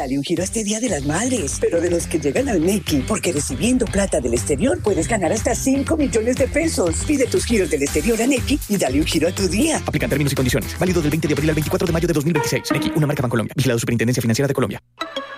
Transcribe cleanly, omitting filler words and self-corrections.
Dale un giro a este Día de las Madres, pero de los que llegan al Nequi, porque recibiendo plata del exterior puedes ganar hasta 5 millones de pesos. Pide tus giros del exterior a Nequi y dale un giro a tu día. Aplican términos y condiciones. Válido del 20 de abril al 24 de mayo de 2026. Nequi, una marca Bancolombia. Vigilado Superintendencia Financiera de Colombia.